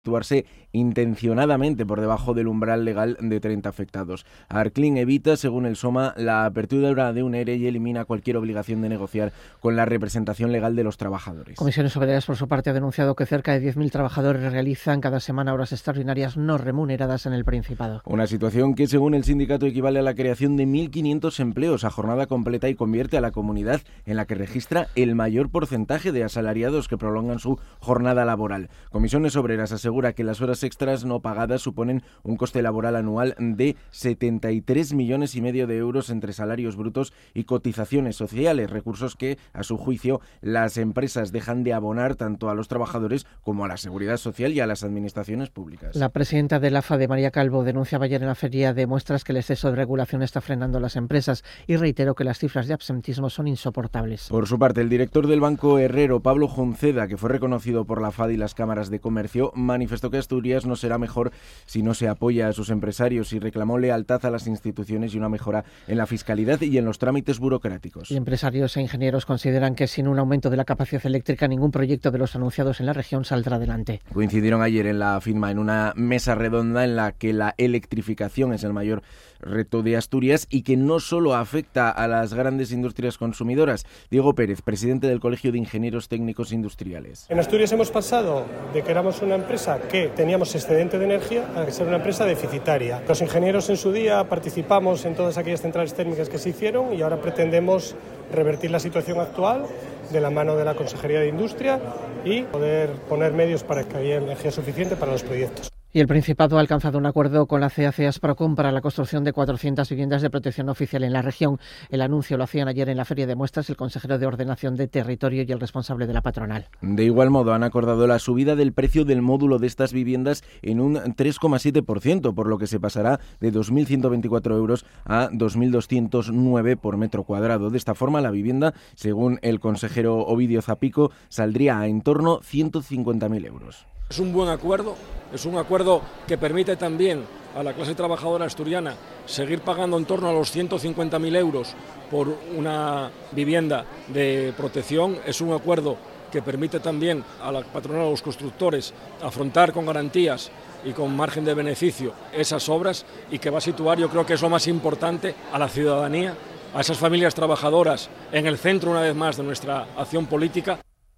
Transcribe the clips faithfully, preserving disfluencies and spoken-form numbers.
situarse intencionadamente por debajo del umbral legal de treinta afectados. Arclin evita, según el SOMA, la apertura de un E R E y elimina cualquier obligación de negociar con la representación legal de los trabajadores. Comisiones Obreras, por su parte, ha denunciado que cerca de diez mil trabajadores realizan cada semana horas extraordinarias no remuneradas en el Principado. Una situación que, según el sindicato, equivale a la creación de mil quinientos empleos a jornada completa y convierte a la comunidad en la que registra el mayor porcentaje de asalariados que prolongan su jornada laboral. Comisiones Obreras asegura que las horas extras no pagadas suponen un coste laboral anual de setenta y tres millones y medio de euros entre salarios brutos y cotizaciones sociales, recursos que, a su juicio, las empresas dejan de abonar tanto a los trabajadores como a la seguridad social y a las administraciones públicas. La presidenta del A F A, de María Calvo, denunciaba ayer en la feria de muestras que el exceso de regulación está frenando a las empresas y reiteró que las cifras de absentismo son insoportables. Por su parte, el director del Banco Herrero, Pablo Junceda, que fue reconocido por la F A D y las cámaras de comercio, manifestó que Asturias no será mejor si no se apoya a sus empresarios y reclamó lealtad a las instituciones y una mejora en la fiscalidad y en los trámites burocráticos. Y empresarios e ingenieros consideran que sin un aumento de la capacidad eléctrica ningún proyecto de los anunciados en la región saldrá adelante. Coincidieron ayer en la firma en una mesa redonda en la que la electrificación es el mayor reto de Asturias y que no solo afecta a las grandes industrias consumidoras. Diego Pérez, presidente del Colegio de Ingenieros Técnicos Industriales. En Asturias hemos pasado de que éramos una empresa que teníamos excedente de energía a ser una empresa deficitaria. Los ingenieros en su día participamos en todas aquellas centrales térmicas que se hicieron y ahora pretendemos revertir la situación actual de la mano de la Consejería de Industria y poder poner medios para que haya energía suficiente para los proyectos. Y el Principado ha alcanzado un acuerdo con la C A C Asprocom para la construcción de cuatrocientas viviendas de protección oficial en la región. El anuncio lo hacían ayer en la feria de muestras el consejero de Ordenación de Territorio y el responsable de la patronal. De igual modo, han acordado la subida del precio del módulo de estas viviendas en un tres coma siete por ciento, por lo que se pasará de dos mil ciento veinticuatro euros a dos mil doscientos nueve por metro cuadrado. De esta forma, la vivienda, según el consejero Ovidio Zapico, saldría a en torno a ciento cincuenta mil euros. Es un buen acuerdo, es un acuerdo que permite también a la clase trabajadora asturiana seguir pagando en torno a los ciento cincuenta mil euros por una vivienda de protección. Es un acuerdo que permite también a la patronal, a los constructores, afrontar con garantías y con margen de beneficio esas obras y que va a situar, yo creo que es lo más importante, a la ciudadanía, a esas familias trabajadoras en el centro una vez más de nuestra acción política.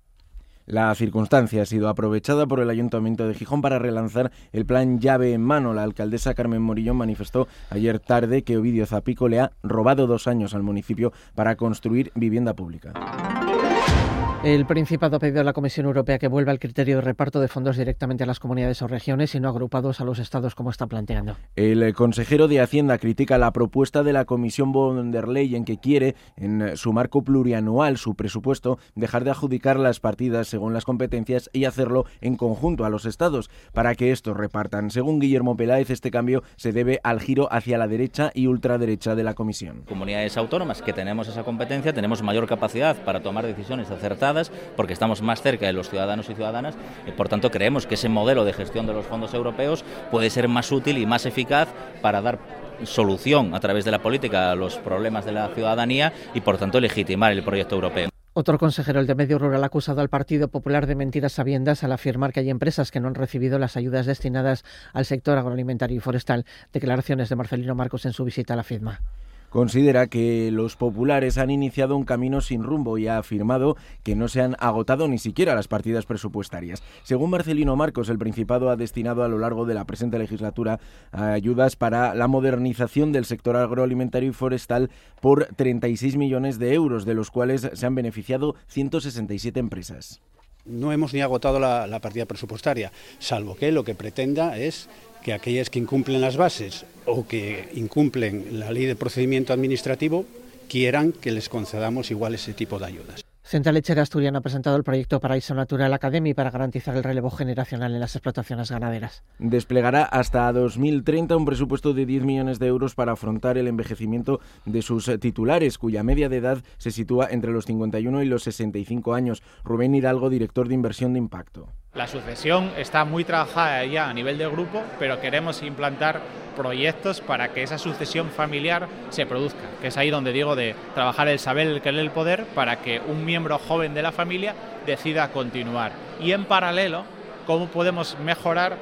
La circunstancia ha sido aprovechada por el Ayuntamiento de Gijón para relanzar el plan llave en mano. La alcaldesa Carmen Morillón manifestó ayer tarde que Ovidio Zapico le ha robado dos años al municipio para construir vivienda pública. El Principado ha pedido a la Comisión Europea que vuelva al criterio de reparto de fondos directamente a las comunidades o regiones y no agrupados a los estados como está planteando. El consejero de Hacienda critica la propuesta de la Comisión von der Leyen, que quiere, en su marco plurianual, su presupuesto, dejar de adjudicar las partidas según las competencias y hacerlo en conjunto a los estados para que estos repartan. Según Guillermo Peláez, este cambio se debe al giro hacia la derecha y ultraderecha de la Comisión. Comunidades autónomas que tenemos esa competencia tenemos mayor capacidad para tomar decisiones acertadas porque estamos más cerca de los ciudadanos y ciudadanas y por tanto creemos que ese modelo de gestión de los fondos europeos puede ser más útil y más eficaz para dar solución a través de la política a los problemas de la ciudadanía y por tanto legitimar el proyecto europeo. Otro consejero, el de Medio Rural, ha acusado al Partido Popular de mentiras sabiendas al afirmar que hay empresas que no han recibido las ayudas destinadas al sector agroalimentario y forestal. Declaraciones de Marcelino Marcos en su visita a la FIDMA. Considera que los populares han iniciado un camino sin rumbo y ha afirmado que no se han agotado ni siquiera las partidas presupuestarias. Según Marcelino Marcos, el Principado ha destinado a lo largo de la presente legislatura ayudas para la modernización del sector agroalimentario y forestal por treinta y seis millones de euros, de los cuales se han beneficiado ciento sesenta y siete empresas. No hemos ni agotado la, la partida presupuestaria, salvo que lo que pretenda es que aquellas que incumplen las bases o que incumplen la ley de procedimiento administrativo quieran que les concedamos igual ese tipo de ayudas. Central Lechera Asturiana ha presentado el proyecto Paraíso Natural Academy para garantizar el relevo generacional en las explotaciones ganaderas. Desplegará hasta dos mil treinta un presupuesto de diez millones de euros para afrontar el envejecimiento de sus titulares, cuya media de edad se sitúa entre los cincuenta y uno y los sesenta y cinco años. Rubén Hidalgo, director de Inversión de Impacto. La sucesión está muy trabajada ya a nivel de grupo, pero queremos implantar proyectos para que esa sucesión familiar se produzca, que es ahí donde digo de trabajar el saber, el querer, el poder, para que un miembro joven de la familia decida continuar. Y en paralelo, cómo podemos mejorar